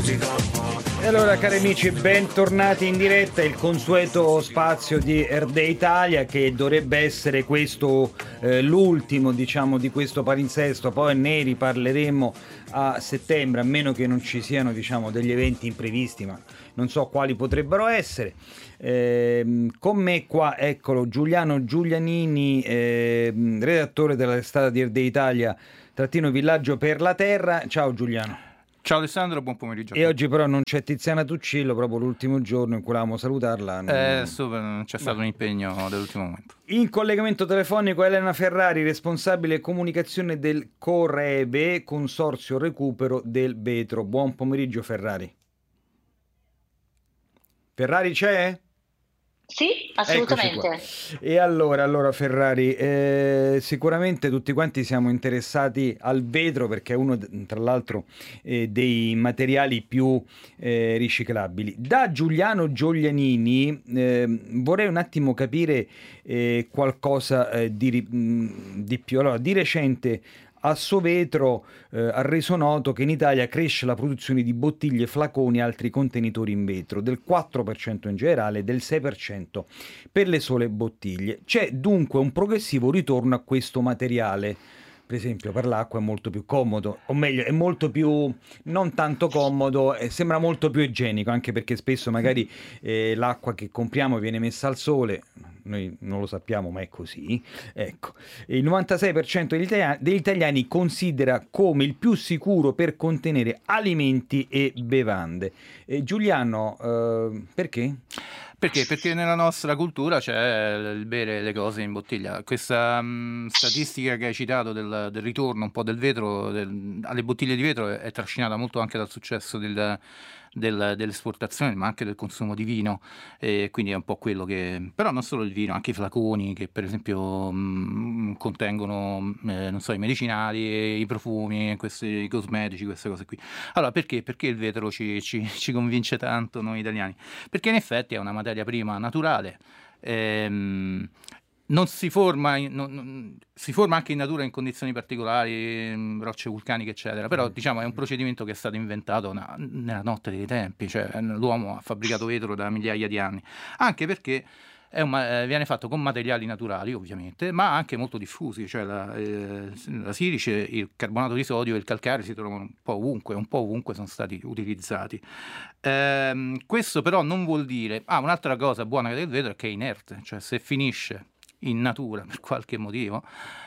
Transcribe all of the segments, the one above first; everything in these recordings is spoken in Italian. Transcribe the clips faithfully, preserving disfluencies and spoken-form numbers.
E allora, cari amici, bentornati in diretta, il consueto spazio di Erde Italia, che dovrebbe essere questo eh, l'ultimo, diciamo, di questo palinsesto. Poi ne riparleremo a settembre, a meno che non ci siano, diciamo, degli eventi imprevisti, ma non so quali potrebbero essere. Eh, con me qua, eccolo, Giuliano Giulianini, eh, redattore della testata di Erde Italia, trattino Villaggio per la Terra. Ciao Giuliano. Ciao Alessandro, buon pomeriggio. E oggi però non c'è Tiziana Tuccillo, proprio l'ultimo giorno in cui volevamo salutarla. Non... Eh, super, c'è stato Beh. un impegno dell'ultimo momento. In collegamento telefonico Elena Ferrari, responsabile comunicazione del Coreve, Consorzio Recupero del Vetro. Buon pomeriggio Ferrari. Ferrari c'è? Sì, assolutamente. E allora, allora Ferrari, eh, sicuramente tutti quanti siamo interessati al vetro perché è uno, tra l'altro, eh, dei materiali più eh, riciclabili. Da Giuliano Giulianini eh, vorrei un attimo capire eh, qualcosa eh, di, mh, di più. Allora, di recente Assovetro eh, ha reso noto che in Italia cresce la produzione di bottiglie, flaconi e altri contenitori in vetro del quattro per cento in generale e del sei per cento per le sole bottiglie. C'è dunque un progressivo ritorno a questo materiale. Per esempio per l'acqua è molto più comodo, o meglio è molto più, non tanto comodo, eh, sembra molto più igienico, anche perché spesso magari eh, l'acqua che compriamo viene messa al sole, noi non lo sappiamo ma è così, ecco. Il novantasei per cento degli italiani, degli italiani considera come il più sicuro per contenere alimenti e bevande. Eh, Giuliano, eh, perché? Perché? Perché nella nostra cultura c'è il bere le cose in bottiglia. Questa mh, statistica che hai citato del, del ritorno un po' del vetro del, alle bottiglie di vetro è, è trascinata molto anche dal successo del, del, dell'esportazione, ma anche del consumo di vino, e quindi è un po' quello che... Però non solo il vino, anche i flaconi che per esempio mh, contengono, eh, non so, i medicinali, i profumi, questi, i cosmetici, queste cose qui. Allora, perché? Perché il vetro ci, ci, ci convince tanto noi italiani? Perché in effetti è una materia prima naturale, ehm, non si forma, in, non, si forma anche in natura in condizioni particolari, rocce vulcaniche eccetera, però diciamo è un procedimento che è stato inventato na, nella notte dei tempi, cioè l'uomo ha fabbricato vetro da migliaia di anni, anche perché è un, eh, viene fatto con materiali naturali ovviamente, ma anche molto diffusi, cioè la, eh, la silice, il carbonato di sodio e il calcare si trovano un po' ovunque, un po' ovunque sono stati utilizzati. Eh, questo però non vuol dire... Ah, un'altra cosa buona del vetro è che è inerte, cioè se finisce in natura per qualche motivo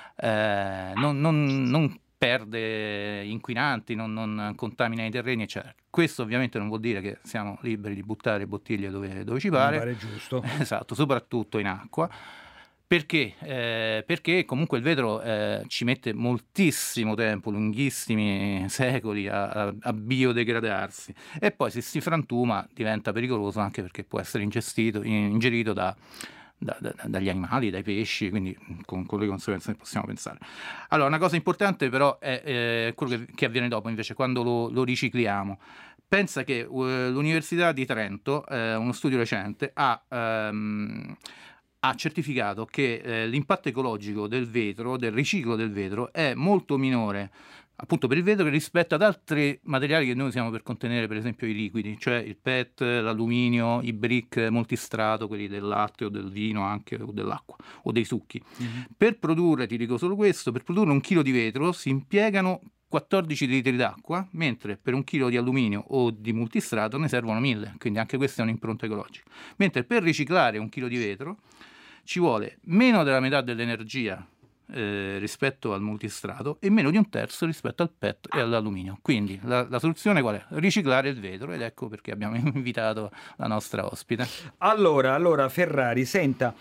eh, non, non, non perde inquinanti, non, non contamina i terreni eccetera. Questo ovviamente non vuol dire che siamo liberi di buttare bottiglie dove, dove ci pare, mi pare giusto. Esatto, soprattutto in acqua. Perché? Eh, perché comunque il vetro eh, ci mette moltissimo tempo, lunghissimi secoli a, a, a biodegradarsi, e poi se si frantuma diventa pericoloso anche perché può essere ingestito, ingerito da Da, da, dagli animali, dai pesci, quindi con, con le conseguenze che possiamo pensare. Allora, una cosa importante però è eh, quello che, che avviene dopo invece, quando lo, lo ricicliamo. Pensa che uh, l'Università di Trento, eh, uno studio recente, ha, um, ha certificato che eh, l'impatto ecologico del vetro, del riciclo del vetro, è molto minore appunto per il vetro rispetto ad altri materiali che noi usiamo per contenere per esempio i liquidi, cioè il P E T, l'alluminio, i brick multistrato, quelli del latte o del vino anche o dell'acqua o dei succhi. Mm-hmm. Per produrre, ti dico solo questo, per produrre un chilo di vetro si impiegano quattordici litri d'acqua, mentre per un chilo di alluminio o di multistrato ne servono mille, quindi anche questa è un'impronta ecologica. Mentre per riciclare un chilo di vetro ci vuole meno della metà dell'energia Eh, rispetto al multistrato e meno di un terzo rispetto al P E T e all'alluminio. Quindi la, la soluzione qual è? Riciclare il vetro, ed ecco perché abbiamo invitato la nostra ospite. Allora, allora Ferrari, senta,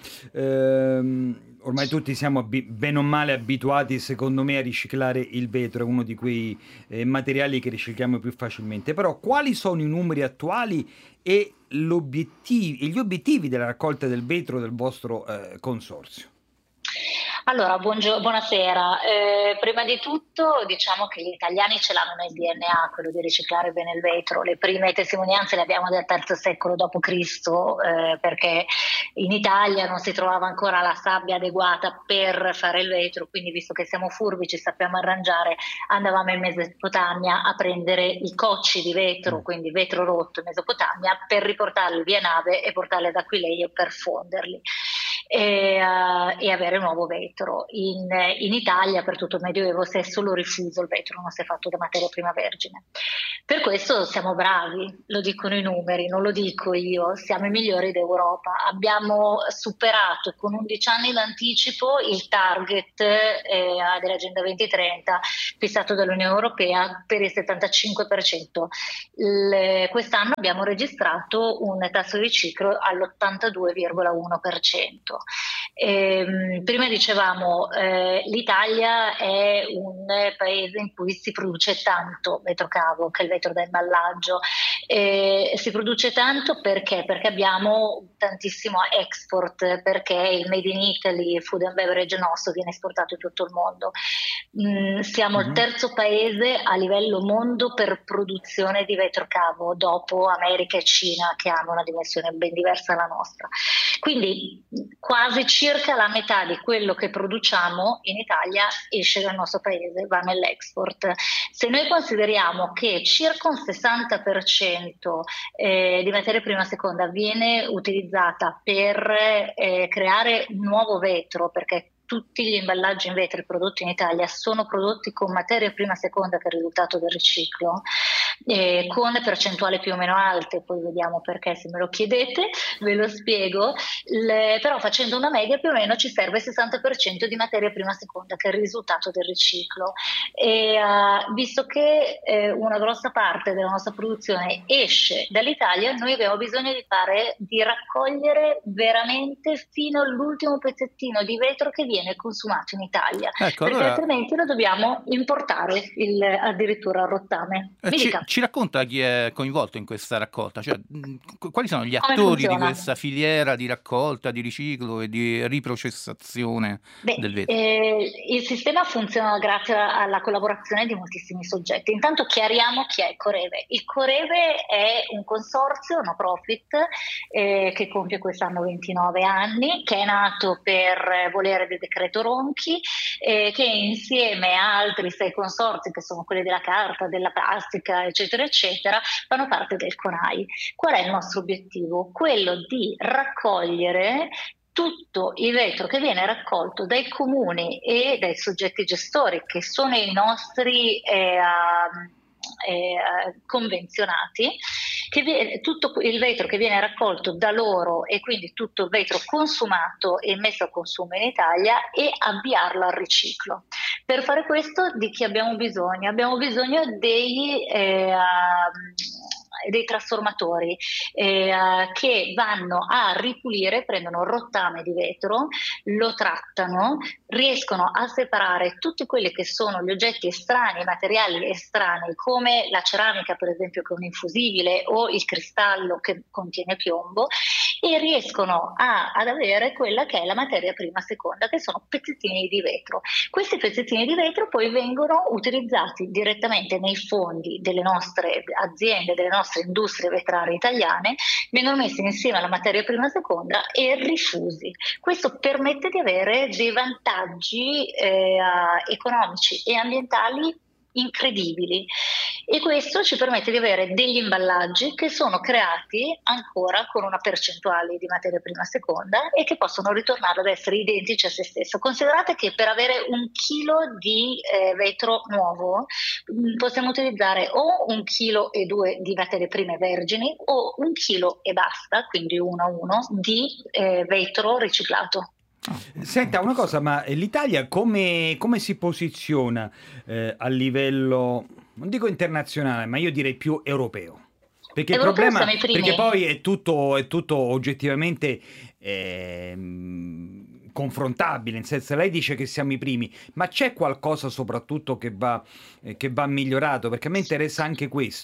ehm, ormai tutti siamo abi- bene o male abituati, secondo me, a riciclare il vetro, è uno di quei eh, materiali che ricicliamo più facilmente, però quali sono i numeri attuali e, l'obiettivi, e gli obiettivi della raccolta del vetro del vostro eh, consorzio? Allora, buongio- buonasera. Eh, prima di tutto diciamo che gli italiani ce l'hanno nel D N A, quello di riciclare bene il vetro. Le prime testimonianze le abbiamo del terzo secolo dopo Cristo, eh, perché in Italia non si trovava ancora la sabbia adeguata per fare il vetro, quindi visto che siamo furbi, ci sappiamo arrangiare, andavamo in Mesopotamia a prendere i cocci di vetro, quindi vetro rotto in Mesopotamia, per riportarli via nave e portarli ad Aquileia per fonderli. E, uh, e avere nuovo vetro. In, in Italia per tutto il Medioevo si è solo rifuso il vetro, non si è fatto da materia prima vergine. Per questo siamo bravi, lo dicono i numeri, non lo dico io, siamo i migliori d'Europa. Abbiamo superato con undici anni d'anticipo il target eh, dell'Agenda duemilatrenta fissato dall'Unione Europea per il settantacinque per cento. Il, quest'anno abbiamo registrato un tasso di riciclo all'ottantadue virgola uno per cento. Eh, prima dicevamo eh, l'Italia è un paese in cui si produce tanto vetro cavo, che è il vetro da imballaggio. Eh, si produce tanto perché? Perché abbiamo tantissimo export, perché il Made in Italy, food and beverage nostro, viene esportato in tutto il mondo. Mm, siamo mm-hmm. il terzo paese a livello mondo per produzione di vetro cavo, dopo America e Cina, che hanno una dimensione ben diversa dalla nostra. Quindi quasi circa la metà di quello che produciamo in Italia esce dal nostro paese, va nell'export. Se noi consideriamo che circa un sessanta per cento eh, di materia prima seconda viene utilizzata per eh, creare nuovo vetro, perché tutti gli imballaggi in vetro prodotti in Italia sono prodotti con materia prima seconda che è il risultato del riciclo, eh, con percentuali più o meno alte, poi vediamo perché, se me lo chiedete ve lo spiego. Le, però facendo una media più o meno ci serve il sessanta per cento di materia prima seconda che è il risultato del riciclo, e uh, visto che eh, una grossa parte della nostra produzione esce dall'Italia, noi abbiamo bisogno di fare di raccogliere veramente fino all'ultimo pezzettino di vetro che viene consumato in Italia, ecco, perché allora, altrimenti lo dobbiamo importare il, addirittura a rottame. eh, ci, ci racconta chi è coinvolto in questa raccolta, cioè mh, quali sono gli Come attori funziona? di questa filiera di raccolta, di riciclo e di riprocessazione Beh, del vetro? eh, il sistema funziona grazie alla collaborazione di moltissimi soggetti. Intanto chiariamo chi è il Coreve. Il Coreve è un consorzio no profit eh, che compie quest'anno ventinove anni, che è nato per volere del decreto Ronchi, eh, che insieme a altri sei consorzi, che sono quelli della carta, della plastica, eccetera, eccetera, fanno parte del CONAI. Qual è il nostro obiettivo? Quello di raccogliere tutto il vetro che viene raccolto dai comuni e dai soggetti gestori, che sono i nostri eh, eh, convenzionati, che viene, tutto il vetro che viene raccolto da loro, e quindi tutto il vetro consumato e messo a consumo in Italia, e avviarlo al riciclo. Per fare questo di chi abbiamo bisogno? Abbiamo bisogno dei eh, dei trasformatori eh, che vanno a ripulire, prendono rottame di vetro, lo trattano, riescono a separare tutti quelli che sono gli oggetti estranei, i materiali estranei, come la ceramica per esempio, che è un infusibile, o il cristallo che contiene piombo, e riescono a, ad avere quella che è la materia prima seconda, che sono pezzettini di vetro. Questi pezzettini di vetro poi vengono utilizzati direttamente nei fondi delle nostre aziende, delle nostre industrie vetrarie italiane, vengono messi insieme alla materia prima seconda e rifusi. Questo permette di avere dei vantaggi eh, economici e ambientali incredibili, e questo ci permette di avere degli imballaggi che sono creati ancora con una percentuale di materia prima seconda e che possono ritornare ad essere identici a se stesso. Considerate che per avere un chilo di eh, vetro nuovo mh, possiamo utilizzare o un chilo e due di materie prime vergini, o un chilo e basta, quindi uno a uno, di eh, vetro riciclato. Senta, una cosa, ma l'Italia come, come si posiziona eh, a livello, non dico internazionale, ma io direi più europeo? Perché il Europeo problema, siamo i primi. perché poi è tutto, è tutto oggettivamente eh, confrontabile, nel senso, lei dice che siamo i primi, ma c'è qualcosa soprattutto che va, eh, che va migliorato? Perché a me interessa anche questo.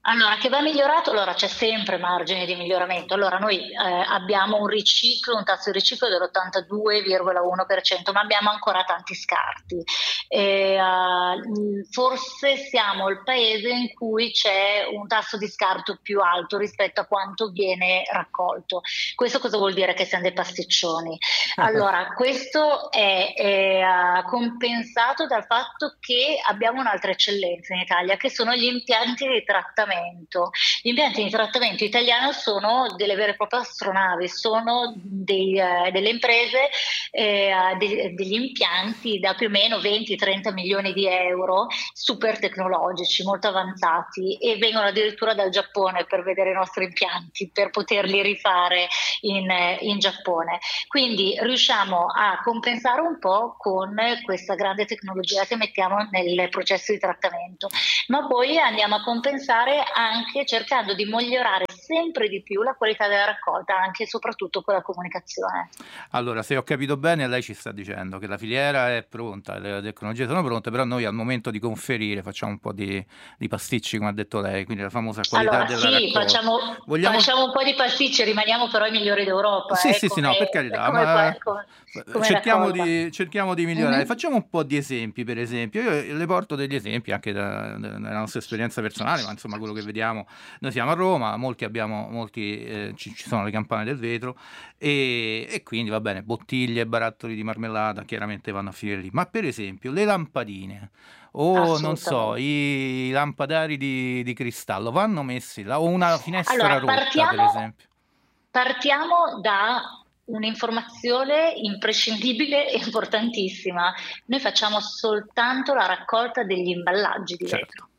Allora, che va migliorato? Allora, c'è sempre margine di miglioramento. Allora, noi eh, abbiamo un riciclo, un tasso di riciclo dell'ottantadue virgola uno per cento, ma abbiamo ancora tanti scarti. E, uh, forse siamo il paese in cui c'è un tasso di scarto più alto rispetto a quanto viene raccolto. Questo cosa vuol dire? Che siamo dei pasticcioni. Allora, questo è, è uh, compensato dal fatto che abbiamo un'altra eccellenza in Italia, che sono gli impianti di trattamento. Gli impianti di trattamento italiano sono delle vere e proprie astronavi, sono dei, uh, delle imprese, eh, de- degli impianti da più o meno venti trenta milioni di euro, super tecnologici, molto avanzati, e vengono addirittura dal Giappone per vedere i nostri impianti, per poterli rifare in, in Giappone. Quindi riusciamo a compensare un po' con questa grande tecnologia che mettiamo nel processo di trattamento, ma poi andiamo a compensare anche cercando di migliorare sempre di più la qualità della raccolta, anche e soprattutto con la comunicazione. Allora, se ho capito bene, lei ci sta dicendo che la filiera è pronta, le tecnologie sono pronte, però noi al momento di conferire facciamo un po' di, di pasticci, come ha detto lei, quindi la famosa qualità allora, della sì, raccolta. Facciamo, Vogliamo... facciamo un po' di pasticci, rimaniamo però i migliori d'Europa. Sì, eh, sì, sì, come, no, per carità, come, ma come, come cerchiamo raccolta. di, cerchiamo di migliorare. Mm-hmm. Facciamo un po' di esempi, per esempio. Io le porto degli esempi anche da, da, dalla nostra esperienza personale, ma insomma quello che vediamo. Noi siamo a Roma, molti abbiamo, molti eh, ci, ci sono le campane del vetro e, e quindi va bene, bottiglie, barattoli di marmellata chiaramente vanno a finire lì. Ma per esempio le lampadine o non so, i lampadari di, di cristallo vanno messi là, o una finestra Allora, rotta, partiamo, per esempio. partiamo da un'informazione imprescindibile e importantissima. Noi facciamo soltanto la raccolta degli imballaggi di Certo. vetro.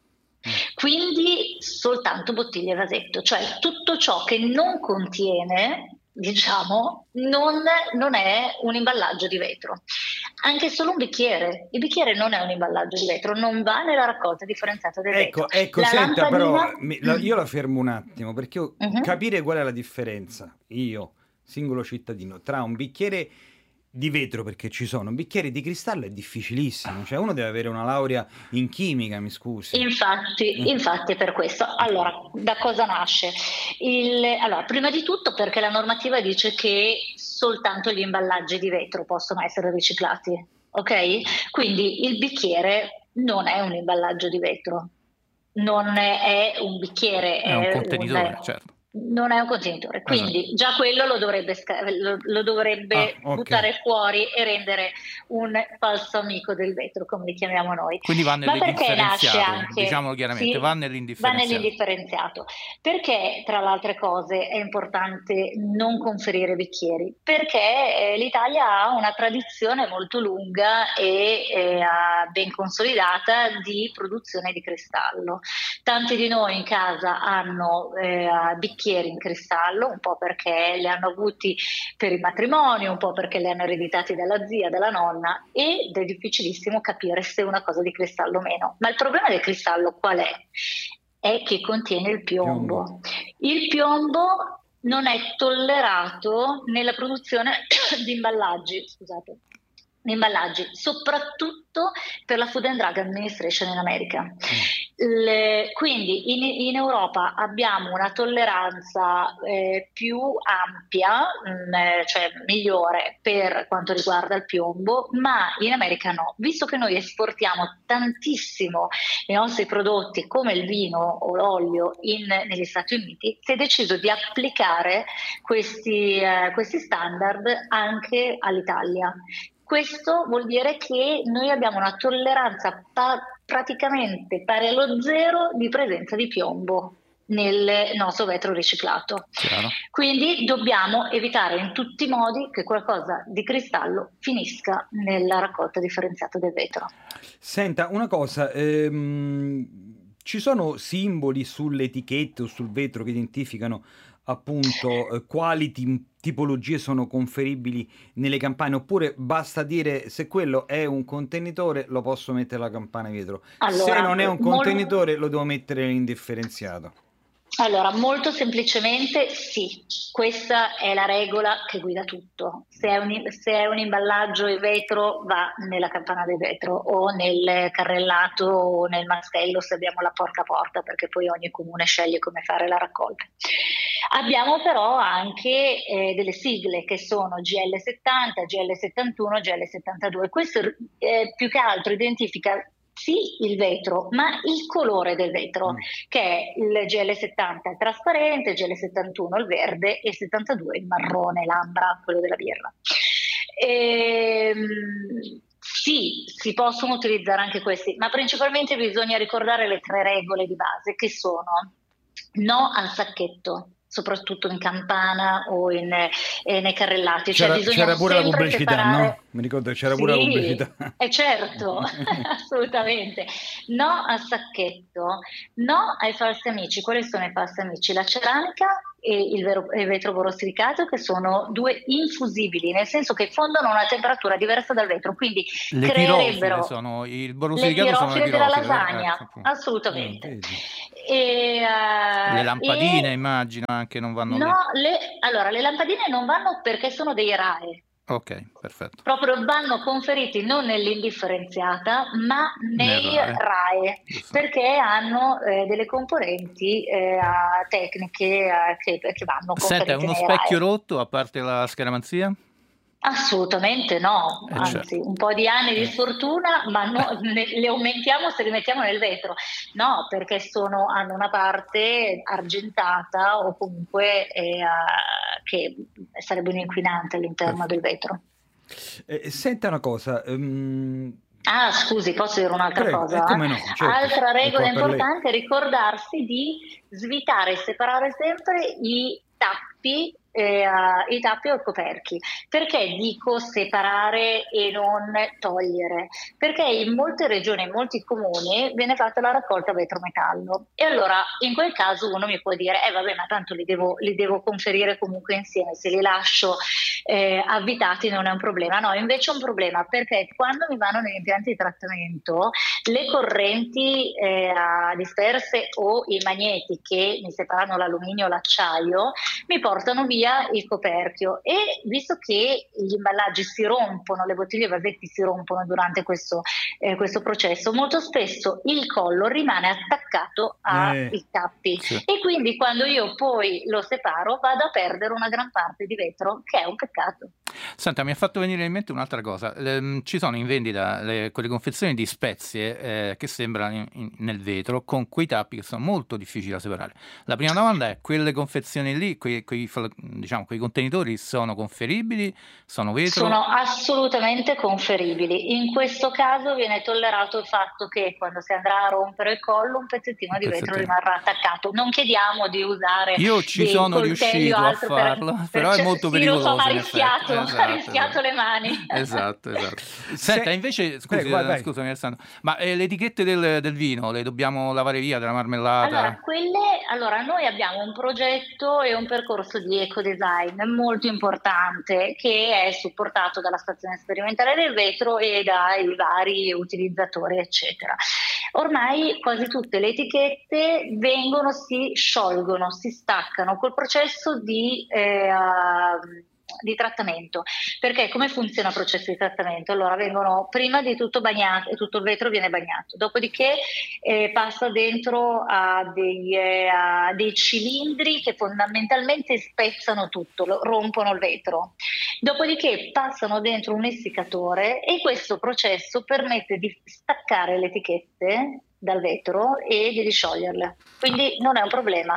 Quindi soltanto bottiglie e vasetto, cioè tutto ciò che non contiene, diciamo, non, non è un imballaggio di vetro. Anche solo un bicchiere, il bicchiere non è un imballaggio di vetro, non va nella raccolta differenziata del Ecco, vetro. ecco, La senta, però lampadina... mi- la- io la fermo un attimo perché io Mhm. capire qual è la differenza, io, singolo cittadino, tra un bicchiere di vetro, perché ci sono bicchieri di cristallo, è difficilissimo, cioè uno deve avere una laurea in chimica, mi scusi. Infatti, infatti è per questo. Allora, da cosa nasce? Il, allora, prima di tutto perché la normativa dice che soltanto gli imballaggi di vetro possono essere riciclati, ok? Quindi il bicchiere non è un imballaggio di vetro, non è, è un bicchiere, È un è contenitore, un, certo. non è un contenitore, quindi Esatto. già quello lo dovrebbe, sca- lo, lo dovrebbe Ah, ok. buttare fuori e rendere un falso amico del vetro, come li chiamiamo noi. Quindi va Ma perché nasce nell'indifferenziato, anche? diciamolo chiaramente, Sì, va va nell'indifferenziato. nell'indifferenziato. Perché, tra le altre cose, è importante non conferire bicchieri? Perché eh, l'Italia ha una tradizione molto lunga e eh, ben consolidata di produzione di cristallo. Tanti di noi in casa hanno eh, bicchieri in cristallo, un po' perché li hanno avuti per il matrimonio, un po' perché li hanno ereditati dalla zia, dalla nonna, ed è difficilissimo capire se è una cosa di cristallo o meno. Ma il problema del cristallo qual è? È che contiene il piombo. Piombo. Il piombo non è tollerato nella produzione di imballaggi, scusate, di imballaggi, soprattutto per la Food and Drug Administration in America. Le, quindi in, in Europa abbiamo una tolleranza eh, più ampia, mh, cioè migliore per quanto riguarda il piombo, ma in America no. Visto che noi esportiamo tantissimo i nostri prodotti come il vino o l'olio in, negli Stati Uniti, si è deciso di applicare questi, eh, questi standard anche all'Italia. Questo vuol dire che noi abbiamo una tolleranza pa- praticamente pari allo zero di presenza di piombo nel nostro vetro riciclato. Chiaro. Quindi dobbiamo evitare in tutti i modi che qualcosa di cristallo finisca nella raccolta differenziata del vetro. Senta, una cosa, ehm, ci sono simboli sulle etichette o sul vetro che identificano appunto eh, quali tim- tipologie sono conferibili nelle campane, oppure basta dire se quello è un contenitore lo posso mettere la campana di vetro, Allora, se non è un mol- contenitore lo devo mettere nell'indifferenziato. Allora, molto semplicemente sì, questa è la regola che guida tutto. Se è un, se è un imballaggio in vetro va nella campana del vetro o nel carrellato o nel mastello se abbiamo la porta a porta, perché poi ogni comune sceglie come fare la raccolta. Abbiamo però anche eh, delle sigle che sono G L settanta, G L settantuno, G L settantadue. Questo eh, più che altro identifica sì il vetro, ma il colore del vetro, mm. che è il G L settanta il trasparente, il G L settantuno il verde e il settantadue il marrone, l'ambra, quello della birra. Ehm, sì, si possono utilizzare anche questi, ma principalmente bisogna ricordare le tre regole di base, che sono no al sacchetto, soprattutto in campana o in, eh, nei carrellati. C'era, cioè, c'era pure la pubblicità, separare... no? Mi ricordo che c'era sì, pure la pubblicità. Eh certo, assolutamente. No al sacchetto, no ai falsi amici. Quali sono i falsi amici? La ceramica e il, vero, il vetro borosilicato, che sono due infusibili, nel senso che fondono a una temperatura diversa dal vetro, quindi le creerebero sono il borosilicato, le sono le della pirofile, lasagna, ecco, assolutamente. Oh, e, uh, le lampadine e... immagino anche non vanno no, lì. le... allora le lampadine non vanno perché sono dei R A E. Ok, perfetto. Proprio vanno conferiti non nell'indifferenziata, ma nei R R A E, perché hanno eh, delle componenti eh, tecniche eh, che, che vanno conferite. Senta, uno nei specchio R A E. rotto a parte la scaramanzia? Assolutamente no, eh anzi certo. un po' di anni di sfortuna, ma no, ne, le aumentiamo se li mettiamo nel vetro. No, perché sono, hanno una parte argentata o comunque eh, che sarebbe un inquinante all'interno del vetro. Eh, senta una cosa. Um... Ah, scusi, posso dire un'altra Prego, cosa? eh, come no, certo. Altra regola importante è ricordarsi di svitare e separare sempre i tappi, eh, i tappi o i coperchi. Perché dico separare e non togliere? Perché in molte regioni, in molti comuni viene fatta la raccolta vetro-metallo e allora in quel caso uno mi può dire eh vabbè, ma tanto li devo, li devo conferire comunque insieme, se li lascio eh, avvitati non è un problema. No, invece è un problema, perché quando mi vanno negli impianti di trattamento le correnti eh, disperse o i magneti che mi separano l'alluminio o l'acciaio mi portano via il coperchio, e visto che gli imballaggi si rompono, le bottiglie e i vasetti si rompono durante questo, eh, questo processo, molto spesso il collo rimane attaccato ai eh, tappi sì. E quindi quando io poi lo separo vado a perdere una gran parte di vetro, che è un peccato. Senta, mi ha fatto venire in mente un'altra cosa. Le, ci sono in vendita le, quelle confezioni di spezie eh, che sembrano in, in, nel vetro, con quei tappi che sono molto difficili da separare. La prima domanda è: quelle confezioni lì, quei, quei, diciamo, quei contenitori sono conferibili? Sono vetro? Sono assolutamente conferibili. In questo caso viene tollerato il fatto che quando si andrà a rompere il collo un pezzettino un di vetro rimarrà attaccato. Non chiediamo di usare Io ci sono riuscito a farlo, per, però per, è molto sì, pericoloso. Lo so, ha rischiato, esatto, ha rischiato esatto. le mani. Esatto, esatto. Senta, invece, scusi, Prego, vai, vai. scusami Alessandro, ma eh, le etichette del, del vino le dobbiamo lavare via, della marmellata? Allora, quelle, allora, noi abbiamo un progetto e un percorso di ecodesign molto importante che è supportato dalla Stazione Sperimentale del Vetro e dai vari utilizzatori, eccetera. Ormai quasi tutte le etichette vengono, si sciolgono, si staccano col processo di... Eh, uh, di trattamento. Perché come funziona il processo di trattamento? Allora vengono prima di tutto bagnati e tutto il vetro viene bagnato, dopodiché eh, passa dentro a dei, eh, a dei cilindri che fondamentalmente spezzano tutto, lo, rompono il vetro, dopodiché passano dentro un essiccatore e questo processo permette di staccare le etichette dal vetro e di discioglierle, quindi non è un problema.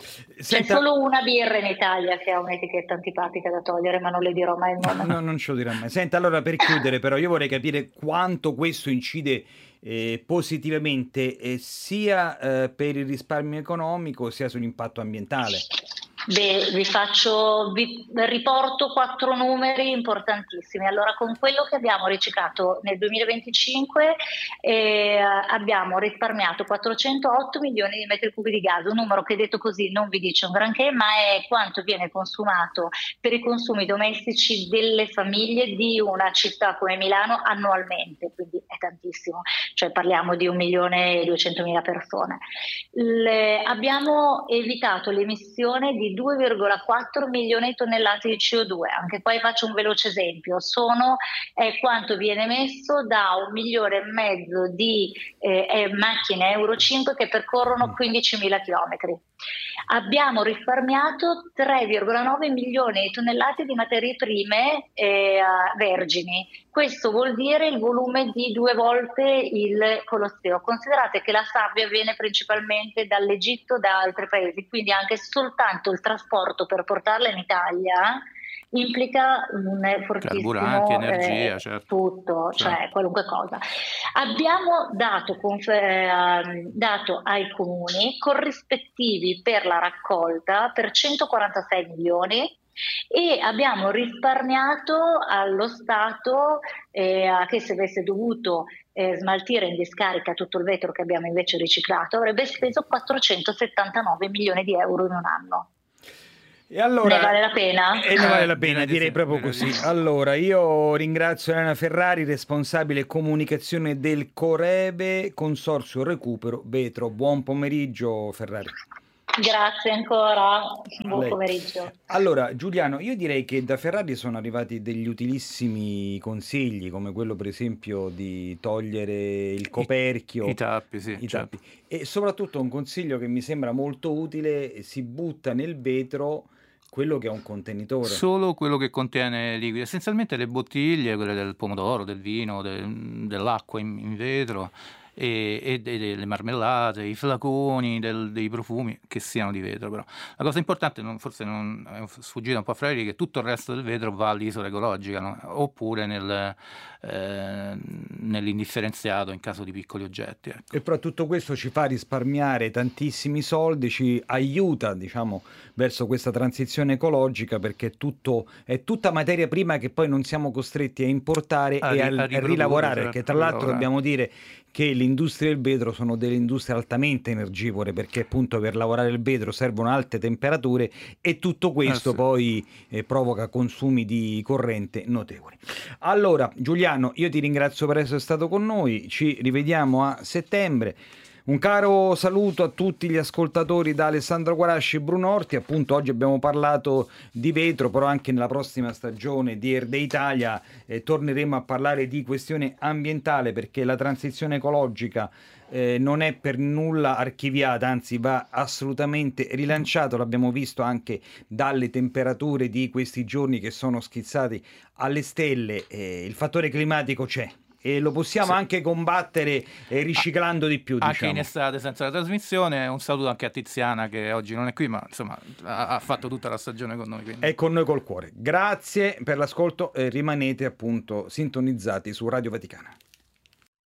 C'è Senta... solo una birra in Italia che ha un'etichetta antipatica da togliere, ma non le dirò mai il nome. No, non ce lo dirò mai. Senta, allora per chiudere però io vorrei capire quanto questo incide eh, positivamente eh, sia eh, per il risparmio economico sia sull'impatto ambientale. Beh, vi faccio, vi riporto quattro numeri importantissimi. Allora, con quello che abbiamo riciclato nel duemilaventicinque eh, abbiamo risparmiato quattrocentootto milioni di metri cubi di gas, un numero che detto così non vi dice un granché, ma è quanto viene consumato per i consumi domestici delle famiglie di una città come Milano annualmente, quindi è tantissimo, cioè parliamo di un milione e duecentomila persone. Le, abbiamo evitato l'emissione di due virgola quattro milioni di tonnellate di C O due. Anche qua faccio un veloce esempio, sono eh, quanto viene emesso da un milione e mezzo di eh, eh, macchine Euro cinque che percorrono quindicimila chilometri. Abbiamo risparmiato tre virgola nove milioni di tonnellate di materie prime eh, vergini. Questo vuol dire il volume di due volte il Colosseo. Considerate che la sabbia viene principalmente dall'Egitto, da altri paesi, quindi anche soltanto il trasporto per portarla in Italia implica un fortissimo carburanti, energia, eh, certo. tutto, Certo. cioè qualunque cosa. Abbiamo dato, eh, dato ai comuni corrispettivi per la raccolta per centoquarantasei milioni e abbiamo risparmiato allo Stato eh, che se avesse dovuto eh, smaltire in discarica tutto il vetro che abbiamo invece riciclato avrebbe speso quattrocentosettantanove milioni di euro in un anno. E allora, ne vale la pena? E ne vale la Eh, pena, direi di direi sì, proprio direi di così. sì. Allora, io ringrazio Elena Ferrari, responsabile comunicazione del Corebe, Consorzio Recupero Vetro. Buon pomeriggio, Ferrari. Grazie ancora, A buon lei. pomeriggio. Allora, Giuliano, io direi che da Ferrari sono arrivati degli utilissimi consigli, come quello per esempio di togliere il coperchio, I, i tappi, sì, i certo. tappi. E soprattutto un consiglio che mi sembra molto utile: si butta nel vetro quello che è un contenitore. Solo quello che contiene liquido, essenzialmente le bottiglie, quelle del pomodoro, del vino, del- dell'acqua in, in vetro e, e delle marmellate, i flaconi del- dei profumi che siano di vetro. Però la cosa importante, non- forse non è sfuggita un po' a Fratelli, che tutto il resto del vetro va all'isola ecologica, no? Oppure nel, eh, nell'indifferenziato in caso di piccoli oggetti, ecco. E però tutto questo ci fa risparmiare tantissimi soldi, ci aiuta, diciamo, verso questa transizione ecologica, perché è tutto, è tutta materia prima che poi non siamo costretti a importare A e ri- a, a a riprodurre, rilavorare, certo, perché tra a l'altro rilavorare. dobbiamo dire che le industrie del vetro sono delle industrie altamente energivore, perché appunto per lavorare il vetro servono alte temperature e tutto questo Eh sì. poi eh, provoca consumi di corrente notevoli. Allora, Giuliano, io ti ringrazio per essere stato con noi, ci rivediamo a settembre. Un caro saluto a tutti gli ascoltatori da Alessandro Guarasci e Bruno Orti. Appunto oggi abbiamo parlato di vetro, però anche nella prossima stagione di Erde Italia eh, torneremo a parlare di questione ambientale, perché la transizione ecologica eh, non è per nulla archiviata, anzi va assolutamente rilanciato. L'abbiamo visto anche dalle temperature di questi giorni che sono schizzati alle stelle. Eh, il fattore climatico c'è e lo possiamo Sì. anche combattere eh, riciclando di più, Anche diciamo. in estate senza la trasmissione. Un saluto anche a Tiziana, che oggi non è qui, ma insomma ha, ha fatto tutta la stagione con noi, quindi. È con noi col cuore. Grazie per l'ascolto, eh, rimanete appunto sintonizzati su Radio Vaticana.